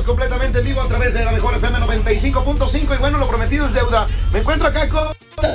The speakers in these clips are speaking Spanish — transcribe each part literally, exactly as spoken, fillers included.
completamente en vivo a través de la mejor F M noventa y cinco punto cinco. Y bueno, lo prometido es deuda. Me encuentro acá con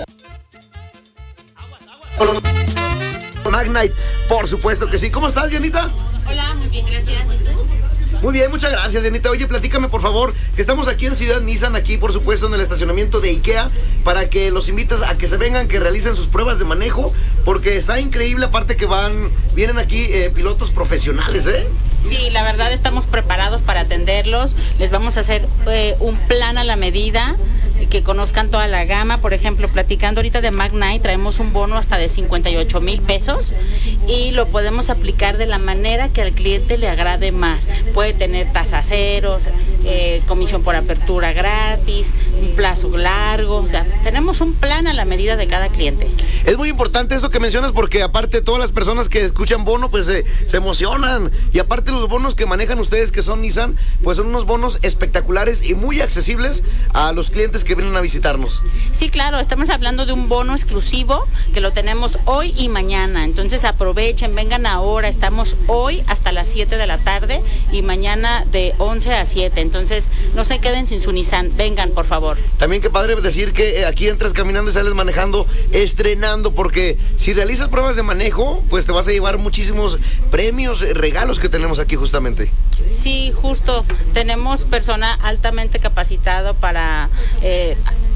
Magnite, por supuesto que sí. ¿Cómo estás, Dianita? Hola, muy bien, gracias. ¿Y tú? Muy bien, muchas gracias, Dianita. Oye, platícame, por favor, que estamos aquí en Ciudad Nissan, aquí, por supuesto, en el estacionamiento de IKEA, para que los invites a que se vengan, que realicen sus pruebas de manejo, porque está increíble, aparte que van, vienen aquí eh, pilotos profesionales, ¿eh? Sí, la verdad estamos preparados para atenderlos. Les vamos a hacer eh, un plan a la medida, que conozcan toda la gama. Por ejemplo, platicando ahorita de Magnite, traemos un bono hasta de cincuenta y ocho mil pesos y lo podemos aplicar de la manera que al cliente le agrade más. Puede tener tasas ceros, eh, comisión por apertura gratis, un plazo largo. O sea, tenemos un plan a la medida de cada cliente. Es muy importante esto que mencionas, porque aparte todas las personas que escuchan bono pues eh, se emocionan, y aparte los bonos que manejan ustedes, que son Nissan, pues son unos bonos espectaculares y muy accesibles a los clientes que vienen a visitarnos. Sí, claro, estamos hablando de un bono exclusivo que lo tenemos hoy y mañana. Entonces aprovechen, vengan ahora. Estamos hoy hasta las siete de la tarde y mañana de once a siete. Entonces no se queden sin su Nissan, vengan por favor. También qué padre decir que eh, aquí entras caminando y sales manejando, estrenando, porque si realizas pruebas de manejo, pues te vas a llevar muchísimos premios, eh, regalos que tenemos aquí justamente. Sí, justo, tenemos persona altamente capacitado para eh,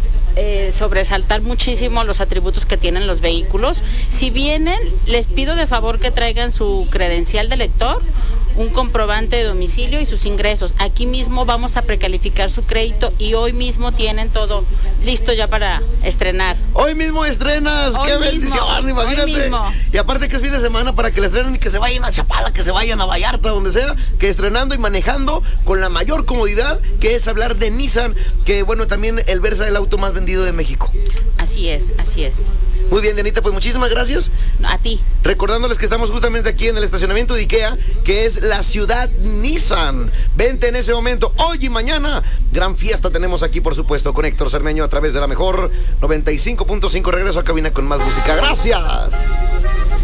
eh, sobresaltar muchísimo los atributos que tienen los vehículos. Si vienen, les pido de favor que traigan su credencial de lector, un comprobante de domicilio y sus ingresos. Aquí mismo vamos a precalificar su crédito y hoy mismo tienen todo listo ya para estrenar. Hoy mismo estrenas, hoy qué mismo, bendición, imagínate. Hoy mismo. Y aparte que es fin de semana para que la estrenen y que se vayan a Chapala, que se vayan a Vallarta, donde sea, que estrenando y manejando con la mayor comodidad, que es hablar de Nissan, que bueno, también el Versa es el auto más vendido de México. Así es, así es. Muy bien, Dianita, pues muchísimas gracias. A ti. Recordándoles que estamos justamente aquí en el estacionamiento de IKEA, que es la ciudad Nissan. Vente en ese momento, hoy y mañana. Gran fiesta tenemos aquí, por supuesto, con Héctor Cermeño a través de la mejor noventa y cinco punto cinco. Regreso a cabina con más música. Gracias.